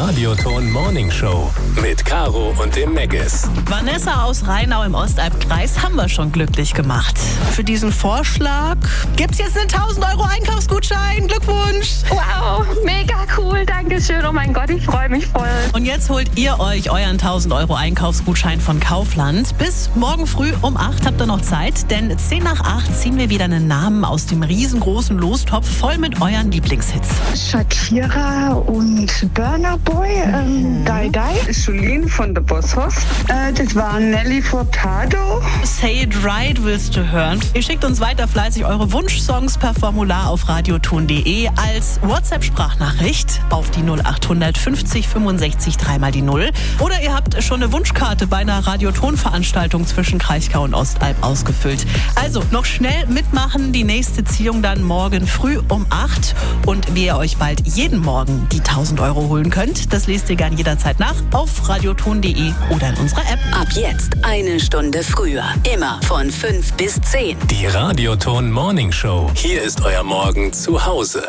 Radioton Morning Show mit Caro und dem Meggis. Vanessa aus Rheinau im Ostalbkreis haben wir schon glücklich gemacht. Für diesen Vorschlag gibt's jetzt einen 1000 € Einkaufsgutschein. Glückwunsch! Wow, mega cool, danke schön. Oh mein Gott, ich freue mich voll. Und jetzt holt ihr euch euren 1000 € Einkaufsgutschein von Kaufland. Bis morgen früh um 8 habt ihr noch Zeit, denn 10 nach 8 ziehen wir wieder einen Namen aus dem riesengroßen Lostopf voll mit euren Lieblingshits. Shakira und Burna Boy, Die Die. Julien von The Boss Hoss. Das war Nelly Furtado. Say It Right willst du hören? Ihr schickt uns weiter fleißig eure Wunschsongs per Formular auf radioton.de als WhatsApp-Sprachnachricht auf die 0800 50 65 3 die 0. Oder ihr habt schon eine Wunschkarte bei einer Radioton-Veranstaltung zwischen Kraichgau und Ostalb ausgefüllt. Also noch schnell mitmachen, die nächste Ziehung dann morgen früh um 8. Und wie ihr euch bald jeden Morgen die 1000 € holen könnt, das lest ihr gern jederzeit nach auf radioton.de oder in unserer App. Ab jetzt eine Stunde früher. Immer von 5 bis 10. Die Radioton Morning Show. Hier ist euer Morgen zu Hause.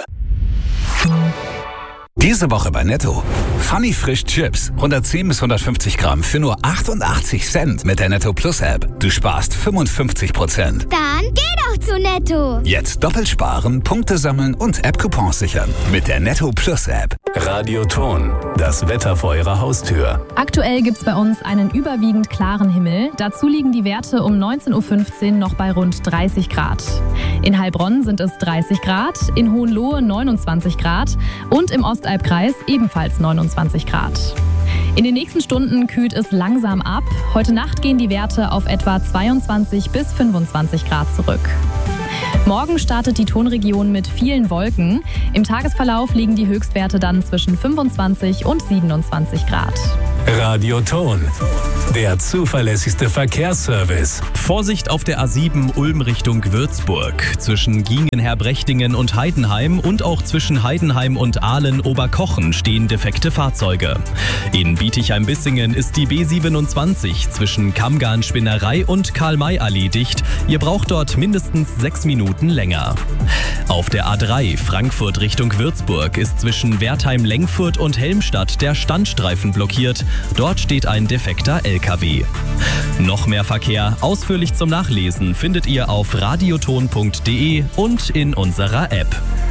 Diese Woche bei Netto. Funny Frisch Chips. 110 bis 150 Gramm für nur 88 Cent mit der Netto Plus App. Du sparst 55%. Dann geh doch zu Netto. Jetzt doppelt sparen, Punkte sammeln und App-Coupons sichern. Mit der Netto Plus App. Radioton. Das Wetter vor eurer Haustür. Aktuell gibt's bei uns einen überwiegend klaren Himmel. Dazu liegen die Werte um 19.15 Uhr noch bei rund 30 Grad. In Heilbronn sind es 30 Grad, in Hohenlohe 29 Grad und im Ostalbkreis ebenfalls 29 Grad. In den nächsten Stunden kühlt es langsam ab. Heute Nacht gehen die Werte auf etwa 22 bis 25 Grad zurück. Morgen startet die Tonregion mit vielen Wolken. Im Tagesverlauf liegen die Höchstwerte dann zwischen 25 und 27 Grad. Radioton. Der zuverlässigste Verkehrsservice. Vorsicht auf der A7 Ulm Richtung Würzburg. Zwischen Giengenher-Brechtingen und Heidenheim und auch zwischen Heidenheim und Ahlen-Oberkochen stehen defekte Fahrzeuge. In Bietigheim-Bissingen ist die B27 zwischen Kammgarn-Spinnerei und Karl-May-Allee dicht. Ihr braucht dort mindestens 6 Minuten länger. Auf der A3 Frankfurt Richtung Würzburg ist zwischen Wertheim-Lengfurt und Helmstadt der Standstreifen blockiert. Dort steht ein defekter LKW. Noch mehr Verkehr, ausführlich zum Nachlesen, findet ihr auf radioton.de und in unserer App.